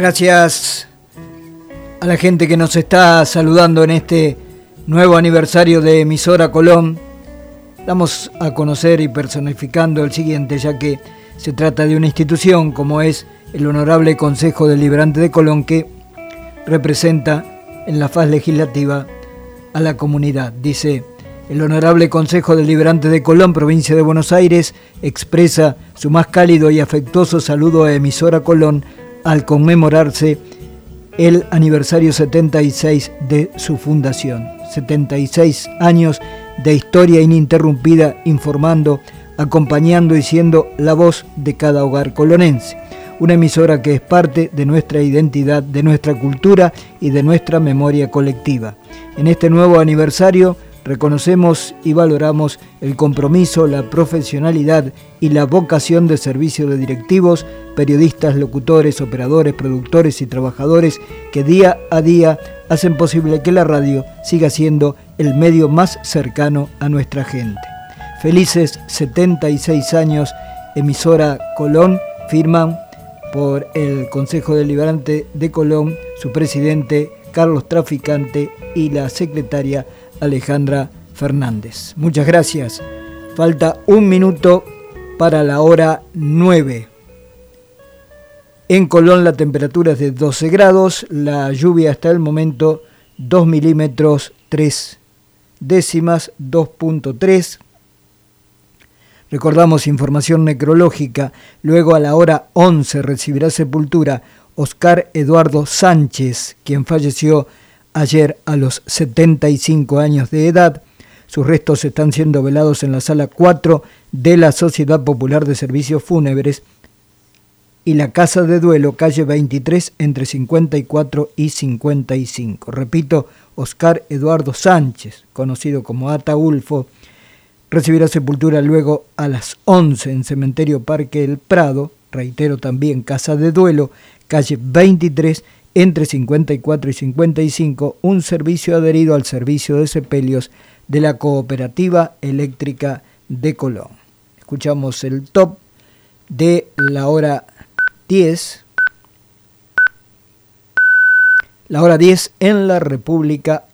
Gracias a la gente que nos está saludando en este nuevo aniversario de Emisora Colón. Damos a conocer y personificando el siguiente, ya que se trata de una institución como es el Honorable Consejo Deliberante de Colón, que representa en la faz legislativa a la comunidad. Dice: el Honorable Consejo Deliberante de Colón, provincia de Buenos Aires, expresa su más cálido y afectuoso saludo a Emisora Colón al conmemorarse el aniversario 76 de su fundación. 76 años de historia ininterrumpida, informando, acompañando y siendo la voz de cada hogar colonense. Una emisora que es parte de nuestra identidad, de nuestra cultura y de nuestra memoria colectiva. En este nuevo aniversario reconocemos y valoramos el compromiso, la profesionalidad y la vocación de servicio de directivos, periodistas, locutores, operadores, productores y trabajadores que día a día hacen posible que la radio siga siendo el medio más cercano a nuestra gente. Felices 76 años, Emisora Colón, firman por el Consejo Deliberante de Colón, su presidente Carlos Traficante y la secretaria Alejandra Fernández. Muchas gracias. Falta un minuto para la hora 9. En Colón la temperatura es de 12 grados, la lluvia hasta el momento 2 milímetros 3 décimas, 2.3. Recordamos información necrológica. Luego a la hora 11 recibirá sepultura Oscar Eduardo Sánchez, quien falleció ayer a los 75 años de edad. Sus restos están siendo velados en la sala 4 de la Sociedad Popular de Servicios Fúnebres y la Casa de Duelo, calle 23, entre 54 y 55. Repito, Oscar Eduardo Sánchez, conocido como Ataulfo, recibirá sepultura luego a las 11 en Cementerio Parque El Prado. Reitero, también Casa de Duelo, calle 23, entre 54 y 55, un servicio adherido al servicio de sepelios de la Cooperativa Eléctrica de Colón. Escuchamos el top de la hora 10. La hora 10 en la República